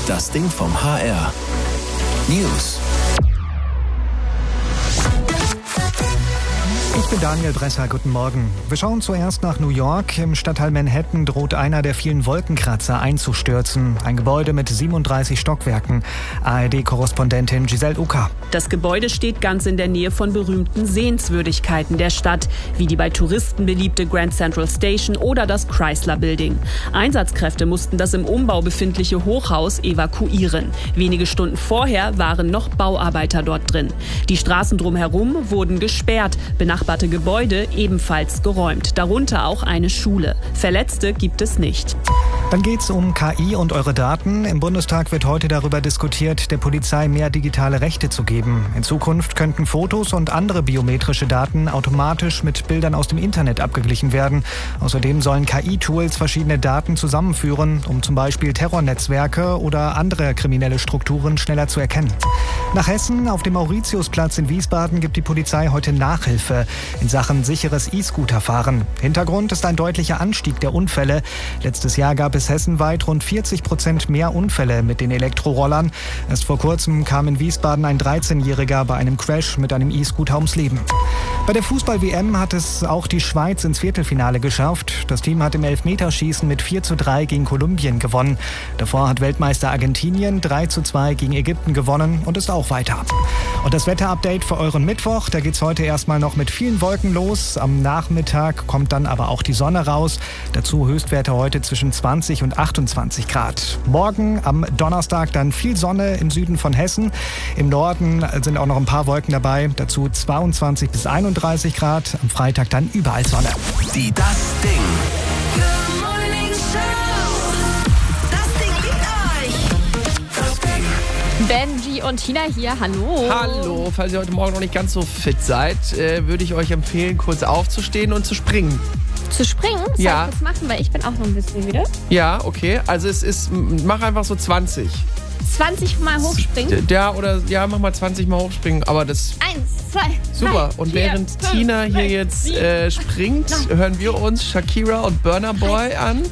Das Ding vom HR. News. Ich bin Daniel Bresser, guten Morgen. Wir schauen zuerst nach New York. Im Stadtteil Manhattan droht einer der vielen Wolkenkratzer einzustürzen. Ein Gebäude mit 37 Stockwerken. ARD-Korrespondentin Giselle Uka. Das Gebäude steht ganz in der Nähe von berühmten Sehenswürdigkeiten der Stadt, wie die bei Touristen beliebte Grand Central Station oder das Chrysler Building. Einsatzkräfte mussten das im Umbau befindliche Hochhaus evakuieren. Wenige Stunden vorher waren noch Bauarbeiter dort drin. Die Straßen drumherum wurden gesperrt. Benachbarte Gebäude ebenfalls geräumt, darunter auch eine Schule. Verletzte gibt es nicht. Dann geht's um KI und eure Daten. Im Bundestag wird heute darüber diskutiert, der Polizei mehr digitale Rechte zu geben. In Zukunft könnten Fotos und andere biometrische Daten automatisch mit Bildern aus dem Internet abgeglichen werden. Außerdem sollen KI-Tools verschiedene Daten zusammenführen, um zum Beispiel Terrornetzwerke oder andere kriminelle Strukturen schneller zu erkennen. Nach Hessen, auf dem Mauritiusplatz in Wiesbaden, gibt die Polizei heute Nachhilfe in Sachen sicheres E-Scooter-Fahren. Hintergrund ist ein deutlicher Anstieg der Unfälle. Letztes Jahr gab es hessenweit rund 40% mehr Unfälle mit den Elektrorollern. Erst vor kurzem kam in Wiesbaden ein 13-Jähriger bei einem Crash mit einem E-Scooter ums Leben. Bei der Fußball-WM hat es auch die Schweiz ins Viertelfinale geschafft. Das Team hat im Elfmeterschießen mit 4:3 gegen Kolumbien gewonnen. Davor hat Weltmeister Argentinien 3:2 gegen Ägypten gewonnen und ist auch weiter. Und das Wetterupdate für euren Mittwoch. Da geht's heute erstmal noch mit vielen Wolken los. Am Nachmittag kommt dann aber auch die Sonne raus. Dazu Höchstwerte heute zwischen 20 und 28 Grad. Morgen am Donnerstag dann viel Sonne im Süden von Hessen. Im Norden sind auch noch ein paar Wolken dabei. Dazu 22 bis 31 Grad. Am Freitag dann überall Sonne. Die Das Ding. Benji und Tina hier, hallo. Hallo, falls ihr heute Morgen noch nicht ganz so fit seid, würde ich euch empfehlen, kurz aufzustehen und zu springen. Zu springen? Soll Ja. ich das machen? Weil ich bin auch noch ein bisschen müde. Ja, okay. Also mach einfach so 20. 20 Mal hochspringen. Mach mal 20 Mal hochspringen. Aber das 1, 2, super. 3, Und 4, während 5, Tina hier 6, jetzt springt, hören wir uns Shakira und Burna Boy an.